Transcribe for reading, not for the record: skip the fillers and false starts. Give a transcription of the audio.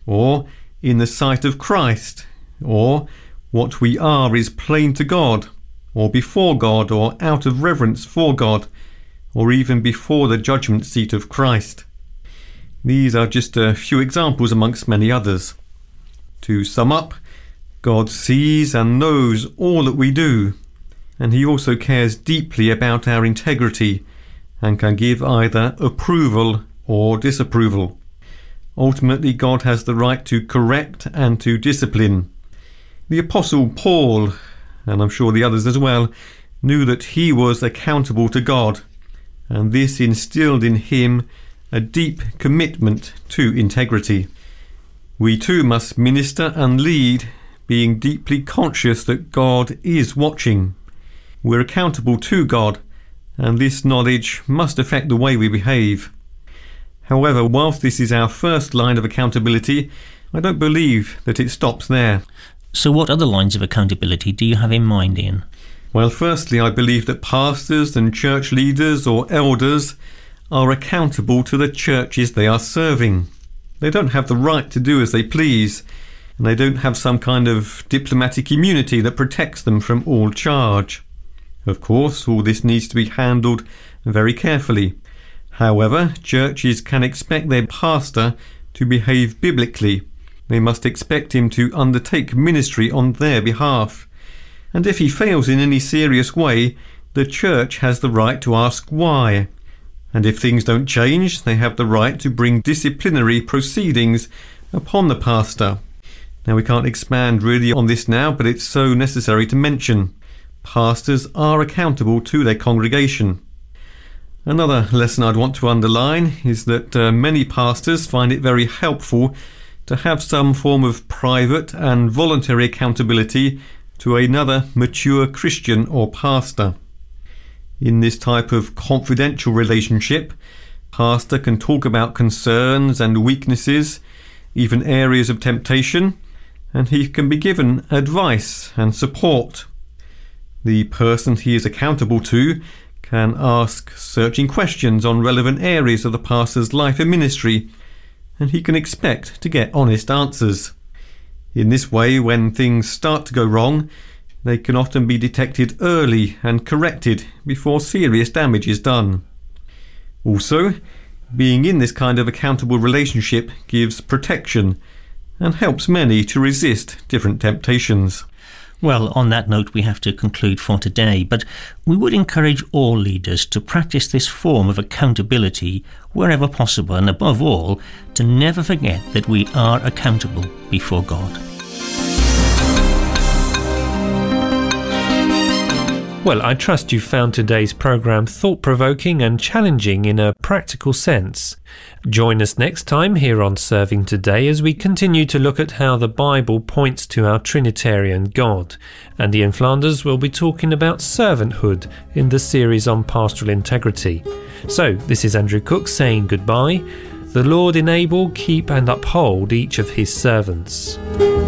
or in the sight of Christ, or what we are is plain to God, or before God, or out of reverence for God, or even before the judgment seat of Christ. These are just a few examples amongst many others. To sum up, God sees and knows all that we do, and he also cares deeply about our integrity and can give either approval or disapproval. Ultimately, God has the right to correct and to discipline. The Apostle Paul, and I'm sure the others as well, knew that he was accountable to God, and this instilled in him a deep commitment to integrity. We too must minister and lead, being deeply conscious that God is watching. We're accountable to God, and this knowledge must affect the way we behave. However, whilst this is our first line of accountability, I don't believe that it stops there. So what other lines of accountability do you have in mind, Ian? Well, firstly, I believe that pastors and church leaders or elders are accountable to the churches they are serving. They don't have the right to do as they please, and they don't have some kind of diplomatic immunity that protects them from all charge. Of course, all this needs to be handled very carefully. However, churches can expect their pastor to behave biblically. They must expect him to undertake ministry on their behalf. And if he fails in any serious way, the church has the right to ask why. And if things don't change, they have the right to bring disciplinary proceedings upon the pastor. Now, we can't expand really on this now, but it's so necessary to mention. Pastors are accountable to their congregation. Another lesson I'd want to underline is that many pastors find it very helpful to have some form of private and voluntary accountability to another mature Christian or pastor. In this type of confidential relationship, pastor can talk about concerns and weaknesses, even areas of temptation, and he can be given advice and support. The person he is accountable to can ask searching questions on relevant areas of the pastor's life and ministry, and he can expect to get honest answers. In this way, when things start to go wrong, they can often be detected early and corrected before serious damage is done. Also, being in this kind of accountable relationship gives protection and helps many to resist different temptations. Well, on that note, we have to conclude for today, but we would encourage all leaders to practice this form of accountability wherever possible, and above all, to never forget that we are accountable before God. Well, I trust you found today's programme thought-provoking and challenging in a practical sense. Join us next time here on Serving Today as we continue to look at how the Bible points to our Trinitarian God. And Ian Flanders will be talking about servanthood in the series on pastoral integrity. So, this is Andrew Cook saying goodbye. The Lord enable, keep and uphold each of his servants.